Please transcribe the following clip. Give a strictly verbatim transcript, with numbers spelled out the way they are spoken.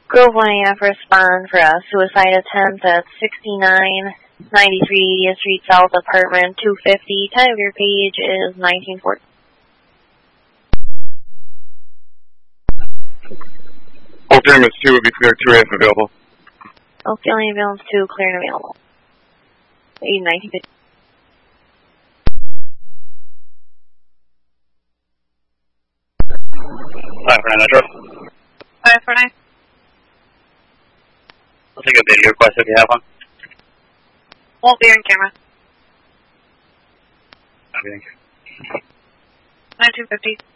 Grove one A F respond for a suicide attempt at sixty-nine ninety-three Street South, apartment two fifty. Time of your page is nineteen forty. Oak Limits two would be clear, two A F available. Oak Limits two, clear and available. eight nineteen fifty. five four nine Metro. five four nine. I'll take a video request if you have one. Won't be on camera. Okay, thank you. nineteen fifty.